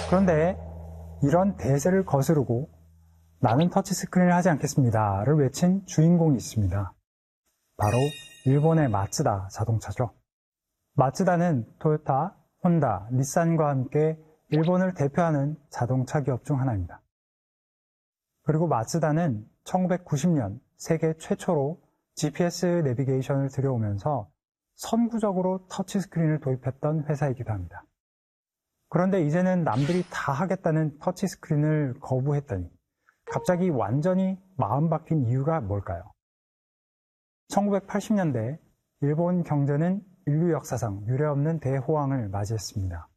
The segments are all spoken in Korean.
그런데 이런 대세를 거스르고 나는 터치스크린을 하지 않겠습니다를 외친 주인공이 있습니다. 바로 일본의 마츠다 자동차죠. 마츠다는 토요타, 혼다, 닛산과 함께 일본을 대표하는 자동차 기업 중 하나입니다. 그리고 마츠다는 1990년 세계 최초로 GPS 내비게이션을 들여오면서 선구적으로 터치스크린을 도입했던 회사이기도 합니다. 그런데 이제는 남들이 다 하겠다는 터치스크린을 거부했더니 갑자기 완전히 마음 바뀐 이유가 뭘까요? 1980년대 일본 경제는 인류 역사상 유례없는 대호황을 맞이했습니다.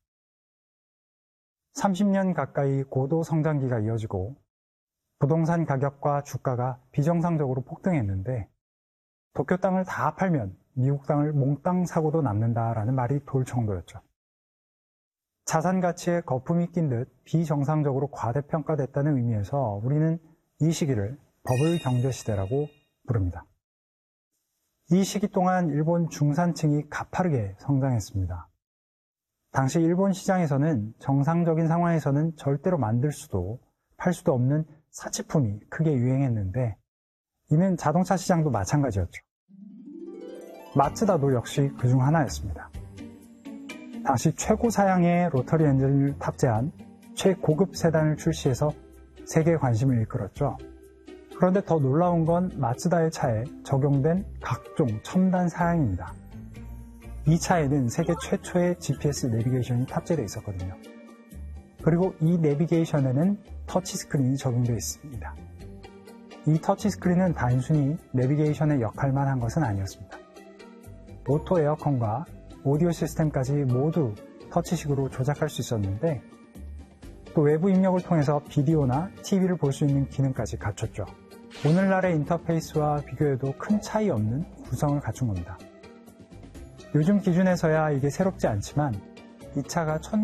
30년 가까이 고도 성장기가 이어지고 부동산 가격과 주가가 비정상적으로 폭등했는데 도쿄 땅을 다 팔면 미국 땅을 몽땅 사고도 남는다라는 말이 돌 정도였죠. 자산 가치에 거품이 낀 듯 비정상적으로 과대평가됐다는 의미에서 우리는 이 시기를 버블 경제 시대라고 부릅니다. 이 시기 동안 일본 중산층이 가파르게 성장했습니다. 당시 일본 시장에서는 정상적인 상황에서는 절대로 만들 수도 팔 수도 없는 사치품이 크게 유행했는데 이는 자동차 시장도 마찬가지였죠. 마츠다도 역시 그중 하나였습니다. 당시 최고 사양의 로터리 엔진을 탑재한 최고급 세단을 출시해서 세계 관심을 이끌었죠. 그런데 더 놀라운 건 마츠다의 차에 적용된 각종 첨단 사양입니다. 이 차에는 세계 최초의 GPS 내비게이션이 탑재되어 있었거든요. 그리고 이 내비게이션에는 터치스크린이 적용되어 있습니다. 이 터치스크린은 단순히 내비게이션의 역할만 한 것은 아니었습니다. 오토 에어컨과 오디오 시스템까지 모두 터치식으로 조작할 수 있었는데 또 외부 입력을 통해서 비디오나 TV를 볼 수 있는 기능까지 갖췄죠. 오늘날의 인터페이스와 비교해도 큰 차이 없는 구성을 갖춘 겁니다. 요즘 기준에서야 이게 새롭지 않지만 이 차가